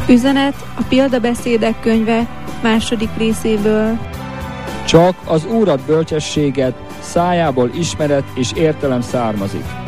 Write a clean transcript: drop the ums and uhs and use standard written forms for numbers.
Üzenet a Példabeszédek könyve második részéből. Csak az Úrat bölcsességet, szájából ismeret és értelem származik.